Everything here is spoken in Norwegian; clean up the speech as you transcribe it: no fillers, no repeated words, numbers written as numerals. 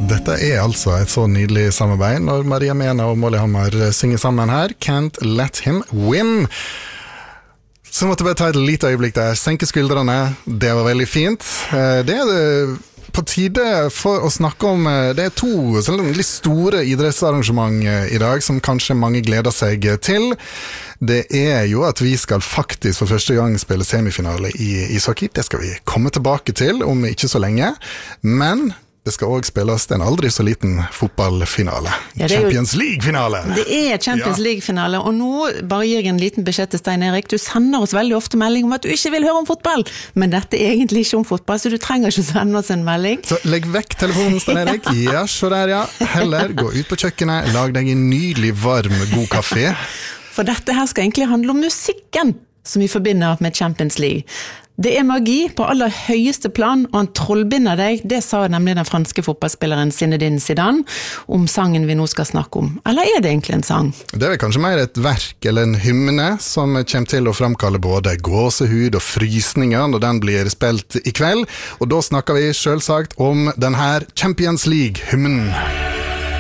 Dette altså et så nydelig samarbeid når Maria Mena og Molly Hammar synger sammen her. Can't let him win. Så måtte jeg bare ta et lite øyeblikk der. Senke skuldrene, det var veldig fint. Det det på tide for å snakke om, det to litt store idrettsarrangement I dag som kanskje mange gleder seg til. Det jo at vi skal faktisk for første gang spille semifinale I ishockey. Det skal vi komme tilbake til om ikke så lenge. Men det skal også spilles en aldri så liten fotballfinale. Champions League-finale! Det Champions League-finale, og nå bare gir jeg en liten beskjed til Stein Erik. Du sender oss veldig ofte melding om at du ikke vil høre om fotball, men dette egentlig ikke om fotball, så du trenger ikke sende oss en melding. Så legg vekk telefonen, Stein Erik. Ja, så der ja. Heller gå ut på kjøkkenet, lag deg en nydelig, varm, god kaffe. For dette her skal egentlig handle om musikken som vi forbinder med Champions League. Det magi på aller høyeste plan, og han trollbinder deg, det sa nemlig den franske fotballspilleren Zinedine Zidane om sangen vi nå skal snakke om. Eller det egentlig en sang? Det kanskje mer et verk eller en hymne som kommer til å fremkalle både gåsehud og frysninger når den blir spilt I kveld, og da snakker vi selvsagt om den her Champions League-hymnen.